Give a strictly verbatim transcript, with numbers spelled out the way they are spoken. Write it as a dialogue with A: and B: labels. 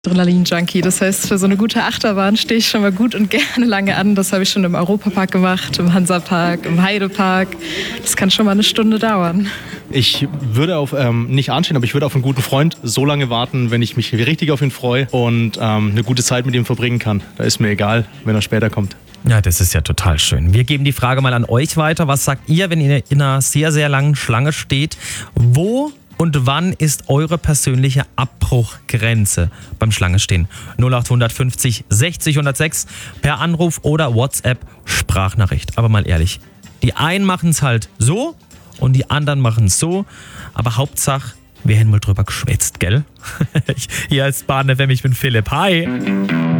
A: Adrenalin-Junkie. Das heißt, für so eine gute Achterbahn stehe ich schon mal gut und gerne lange an. Das habe ich schon im Europapark gemacht, im Hansapark, im Heidepark. Das kann schon mal eine Stunde dauern.
B: Ich würde auf, ähm, nicht anstehen, aber ich würde auf einen guten Freund so lange warten, wenn ich mich richtig auf ihn freue und ähm, eine gute Zeit mit ihm verbringen kann. Da ist mir egal, wenn er später kommt.
C: Ja, das ist ja total schön. Wir geben die Frage mal an euch weiter. Was sagt ihr, wenn ihr in einer sehr, sehr langen Schlange steht? Wo und wann ist eure persönliche Abbruchgrenze beim Schlangestehen? null acht fünfzig sechzig hundertsechs per Anruf oder WhatsApp Sprachnachricht. Aber mal ehrlich, die einen machen es halt so und die anderen machen es so. Aber Hauptsache, wir haben mal drüber geschwätzt, gell? Hier ist Bahn F M, ich bin Philipp. Hi!